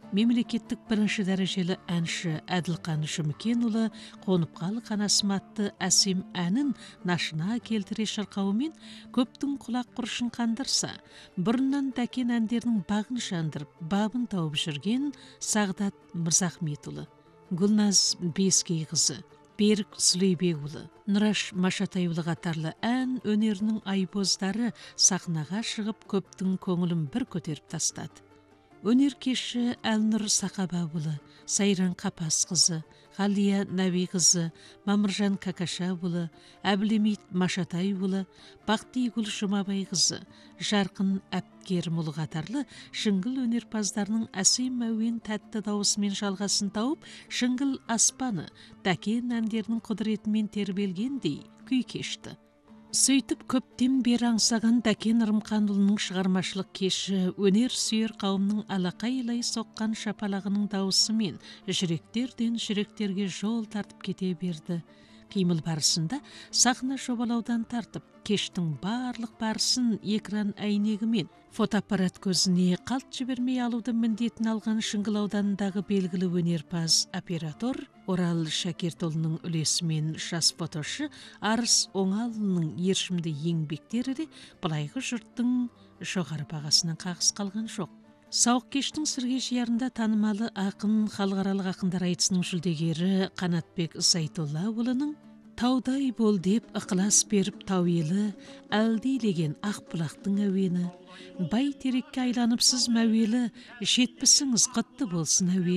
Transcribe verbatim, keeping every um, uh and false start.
Мемлекеттік бірінші дәрежелі әнші Әділқан Жұмекенұлы Қонып-қалы қанасым атты әсем әнін нашына келтіре шырқауымен көптің құлақ құрышын қандырса, бұрыннан тәкен әндерінің бағын жандырып, бабын тауып жүрген Сағдат Мырзахметұлы, Гүлназ Бескей қызы, Берік Сүлейбекұлы, Нұраш Машатайұлы қатарлы ән өнерінің айбоздары сахнаға шығып көптің көңілін бір көтеріп тастады. Өнер кеші Әлнұр Сақабаұлы, Сайран Қапасқызы, Ғалия Нәбиқызы, Мамыржан Какашаұлы, Әбілемит Машатайұлы, Бақтигүл Жұмабайқызы, Жарқын Әпкерімұлы қатарлы шыңғыл өнерпаздарының әсем әуен тәтті дауысымен жалғасын тауып, шыңғыл аспаны тәкен әндерінің құдіретімен тербелгендей күй кешті. Сөйтіп көптен бері аңсаған Тәкен Ырымханұлының шығармашылық кеші өнер сүйер қауымның алақайлай соққан шапалағының дауысымен жүректерден жүректерге жол тартып кете берді. Қимыл барысында сахна жобалаудан тартып, кештің барлық барысын экран әйнегімен фотоаппарат көзіне қалт жібермей алуды міндетін алған Шыңғыл ауданындағы белгілі өнерпаз оператор Орал Шәкертұлының үлесімен жас фотошы Арыс Оңалының ержімді еңбектері де былайғы жұрттың жоғары бағасынан қағыс қалған жоқ. Сауық кештің сірге жиярында танымалы ақын, халықаралық ақындар айтысының жүлдегері Қанатбек Зайтоллаұлының «Таудай бол деп ықылас беріп тауелі, әлдейлеген ақ бұлақтың әуені, бай терекке айланып сіз мәуелі, жетпісіңіз құтты болсын әуелі».